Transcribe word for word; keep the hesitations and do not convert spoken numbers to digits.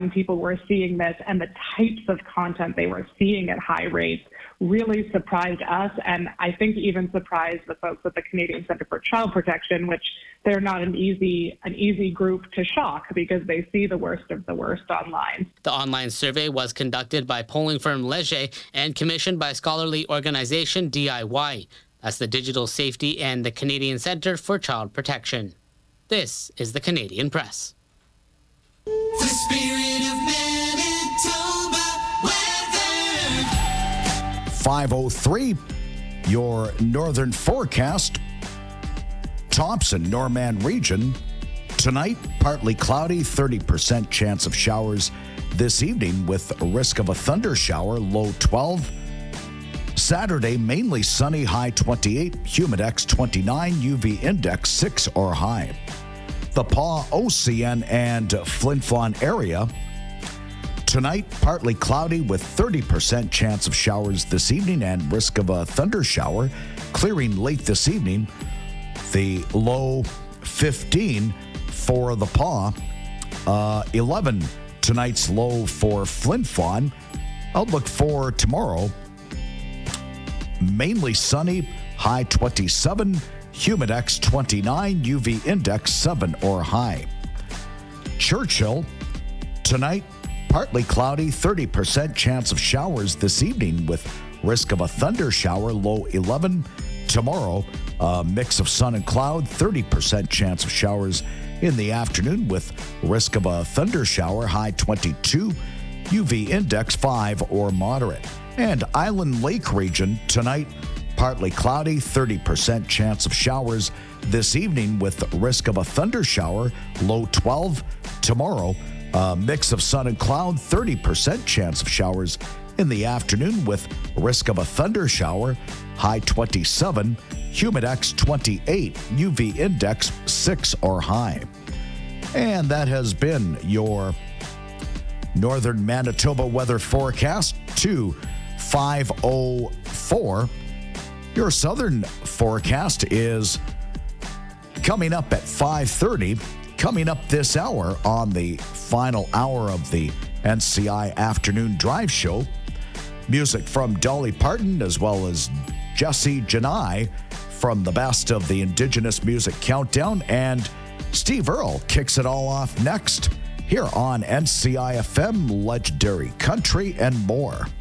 people were seeing this and the types of content they were seeing at high rates really surprised us, and I think even surprised the folks at the Canadian Centre for Child Protection, which they're not an easy an easy group to shock because they see the worst of the worst online. The online survey was conducted by polling firm Leger and commissioned by scholarly organization D I Y. That's the Digital Safety and the Canadian Centre for Child Protection. This is the Canadian Press. The spirit of Manitoba weather. five oh three, your northern forecast. Thompson, Norman region. Tonight, partly cloudy, thirty percent chance of showers this evening with a risk of a thunder shower, low twelve. Saturday, mainly sunny, high twenty-eight, humidex twenty-nine, U V index six or high. The Pas, O C N, and Flin Flon area. Tonight, partly cloudy with thirty percent chance of showers this evening and risk of a thunder shower, clearing late this evening. The low fifteen for the Pas, uh, eleven tonight's low for Flin Flon. Outlook for tomorrow, mainly sunny, high twenty-seven, humidex twenty-nine, U V index seven or high. Churchill, tonight, partly cloudy, thirty percent chance of showers this evening with risk of a thunder shower, low eleven. Tomorrow, a mix of sun and cloud, thirty percent chance of showers in the afternoon with risk of a thunder shower, high twenty-two, U V index five or moderate. And Island Lake region, tonight, partly cloudy, thirty percent chance of showers this evening with risk of a thunder shower, low twelve. Tomorrow, a mix of sun and cloud, thirty percent chance of showers in the afternoon with risk of a thunder shower, high twenty-seven, humidex twenty-eight, U V index six or high. And that has been your northern Manitoba weather forecast to five oh four. Your southern forecast is coming up at five thirty. Coming up this hour on the final hour of the N C I Afternoon Drive Show. Music from Dolly Parton as well as Jesse Janai from the best of the Indigenous Music Countdown. And Steve Earle kicks it all off next here on N C I F M, Legendary Country and more.